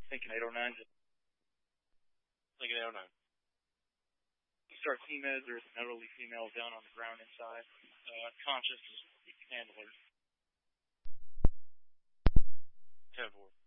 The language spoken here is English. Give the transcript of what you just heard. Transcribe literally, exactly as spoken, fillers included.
Thinking eight oh nine. Thinking eight oh nine. Start females, there's an elderly female down on the ground inside. Uh, conscious, handler. ten four.